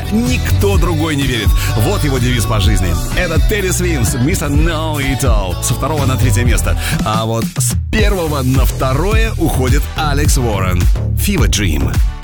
никто другой не верит. Вот его девиз по жизни. Это Тедди Свимс, Mr. Know It All. Со 2 на 3 место. А вот с 1 на 2 уходит Алекс Уоррен. Fever Dream.